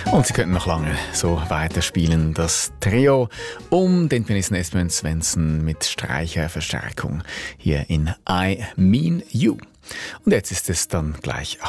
Und sie könnten noch lange so weiterspielen. Das Trio um den Pianisten Espen Svensson mit Streicherverstärkung hier in I Mean You. Und jetzt ist es dann gleich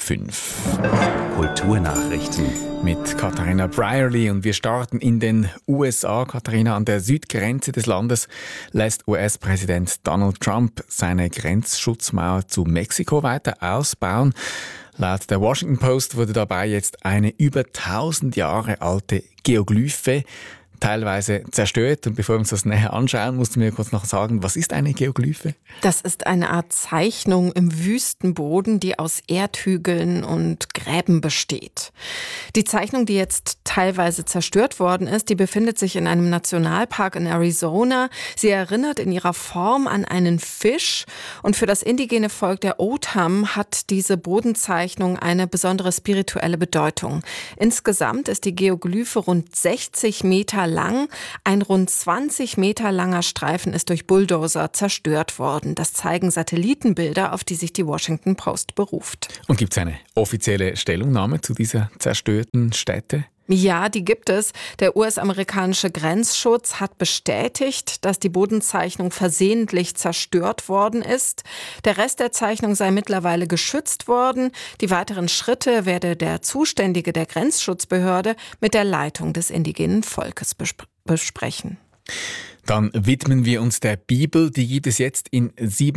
4:30. Kulturnachrichten Mit Katharina Brierley und wir starten in den USA. Katharina, an der Südgrenze des Landes lässt US-Präsident Donald Trump seine Grenzschutzmauer zu Mexiko weiter ausbauen. Laut der Washington Post wurde dabei jetzt eine über 1000 Jahre alte Geoglyphe teilweise zerstört. Und bevor wir uns das näher anschauen, musst du mir kurz noch sagen, was ist eine Geoglyphe? Das ist eine Art Zeichnung im Wüstenboden, die aus Erdhügeln und Gräben besteht. Die Zeichnung, die jetzt teilweise zerstört worden ist, die befindet sich in einem Nationalpark in Arizona. Sie erinnert in ihrer Form an einen Fisch. Und für das indigene Volk der Otham hat diese Bodenzeichnung eine besondere spirituelle Bedeutung. Insgesamt ist die Geoglyphe rund 60 Meter lang. Ein rund 20 Meter langer Streifen ist durch Bulldozer zerstört worden. Das zeigen Satellitenbilder, auf die sich die Washington Post beruft. Und gibt es eine offizielle Stellungnahme zu dieser zerstörten Stätte? Ja, die gibt es. Der US-amerikanische Grenzschutz hat bestätigt, dass die Bodenzeichnung versehentlich zerstört worden ist. Der Rest der Zeichnung sei mittlerweile geschützt worden. Die weiteren Schritte werde der Zuständige der Grenzschutzbehörde mit der Leitung des indigenen Volkes besprechen. Dann widmen wir uns der Bibel. Die gibt es jetzt in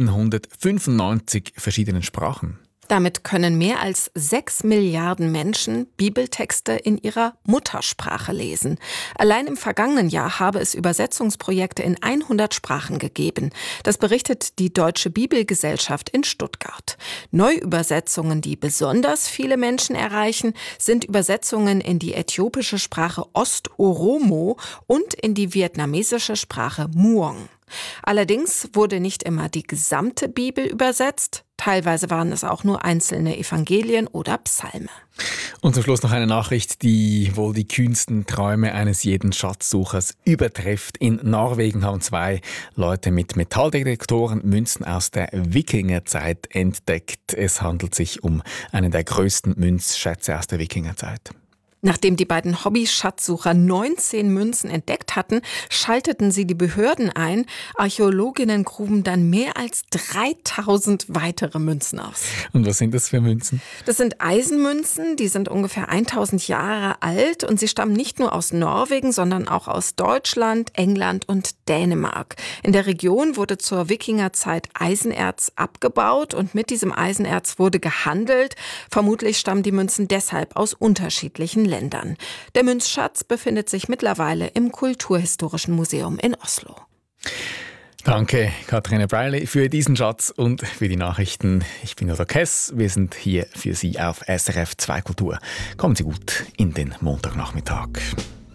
795 verschiedenen Sprachen. Damit können mehr als 6 Milliarden Menschen Bibeltexte in ihrer Muttersprache lesen. Allein im vergangenen Jahr habe es Übersetzungsprojekte in 100 Sprachen gegeben. Das berichtet die Deutsche Bibelgesellschaft in Stuttgart. Neuübersetzungen, die besonders viele Menschen erreichen, sind Übersetzungen in die äthiopische Sprache Ost-Oromo und in die vietnamesische Sprache Muong. Allerdings wurde nicht immer die gesamte Bibel übersetzt. Teilweise waren es auch nur einzelne Evangelien oder Psalme. Und zum Schluss noch eine Nachricht, die wohl die kühnsten Träume eines jeden Schatzsuchers übertrifft. In Norwegen haben 2 Leute mit Metalldetektoren Münzen aus der Wikingerzeit entdeckt. Es handelt sich um einen der größten Münzschätze aus der Wikingerzeit. Nachdem die beiden Hobby-Schatzsucher 19 Münzen entdeckt hatten, schalteten sie die Behörden ein. Archäologinnen gruben dann mehr als 3000 weitere Münzen aus. Und was sind das für Münzen? Das sind Eisenmünzen, die sind ungefähr 1000 Jahre alt und sie stammen nicht nur aus Norwegen, sondern auch aus Deutschland, England und Dänemark. In der Region wurde zur Wikingerzeit Eisenerz abgebaut und mit diesem Eisenerz wurde gehandelt. Vermutlich stammen die Münzen deshalb aus unterschiedlichen Ländern. Der Münzschatz befindet sich mittlerweile im Kulturhistorischen Museum in Oslo. Danke, Katharina Brierley, für diesen Schatz und für die Nachrichten. Ich bin Odo Kess. Wir sind hier für Sie auf SRF 2 Kultur. Kommen Sie gut in den Montagnachmittag.